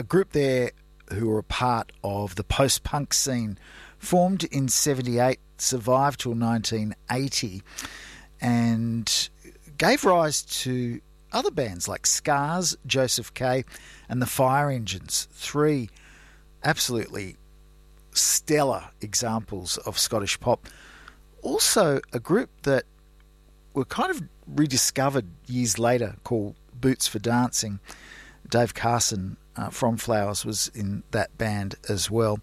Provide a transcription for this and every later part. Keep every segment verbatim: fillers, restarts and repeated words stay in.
group there who were a part of the post-punk scene, formed in seventy-eight, survived till nineteen eighty, and gave rise to other bands like Scars, Joseph K, and the Fire Engines, three absolutely stellar examples of Scottish pop. Also a group that were kind of rediscovered years later called Boots for Dancing. Dave Carson uh, from Flowers was in that band as well.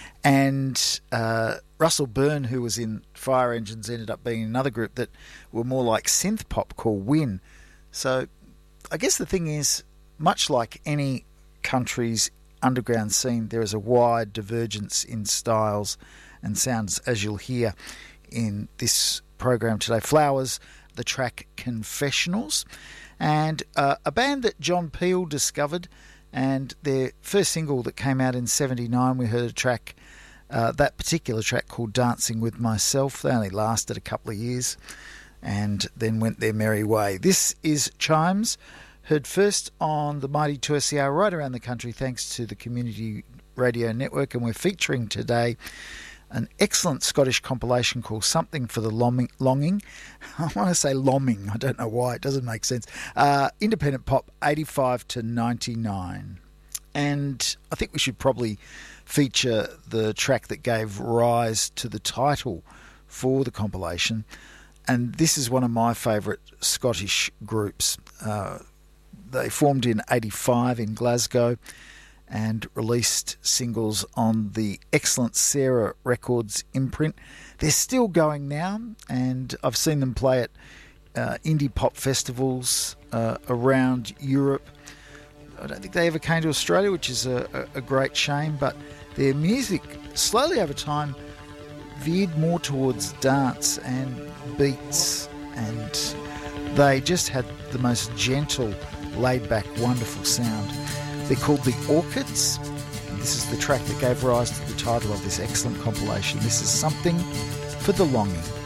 And uh, Russell Byrne, who was in Fire Engines, ended up being another group that were more like synth pop called Win. So I guess the thing is, much like any country's underground scene, there is a wide divergence in styles and sounds, as you'll hear in this program today. Flowers, the track Confessionals, and uh, a band that John Peel discovered, and their first single that came out in seventy-nine, we heard a track, uh, that particular track called Dancing With Myself. They only lasted a couple of years and then went their merry way. This is Chimes, heard first on the mighty two S C R right around the country thanks to the Community Radio Network, and we're featuring today an excellent Scottish compilation called Something for the Longing. I want to say Lomming, I don't know why, it doesn't make sense. Uh, independent pop, eighty-five to ninety-nine. And I think we should probably feature the track that gave rise to the title for the compilation. And this is one of my favourite Scottish groups. Uh, they formed in eighty-five in Glasgow and released singles on the excellent Sarah Records imprint. They're still going now, and I've seen them play at uh, indie pop festivals uh, around Europe. I don't think they ever came to Australia, which is a, a, a great shame, but their music slowly over time veered more towards dance and beats, and they just had the most gentle, laid-back, wonderful sound. They're called the Orchids, and this is the track that gave rise to the title of this excellent compilation. This is Something for the Longing.